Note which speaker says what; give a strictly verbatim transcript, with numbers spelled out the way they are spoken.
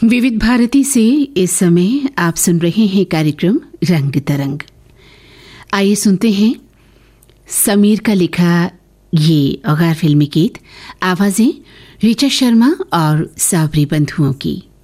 Speaker 1: विविध भारती से इस समय आप सुन रहे हैं कार्यक्रम रंग तरंग। आइए सुनते हैं समीर का लिखा ये गैर फिल्मी गीत, आवाजें ऋचा शर्मा और साबरी बंधुओं की।